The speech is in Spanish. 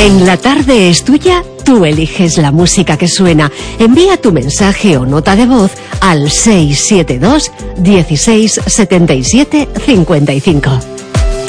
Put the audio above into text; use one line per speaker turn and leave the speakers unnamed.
En La Tarde es Tuya, tú eliges la música que suena. Envía tu mensaje o nota de voz al 672 16 77 55.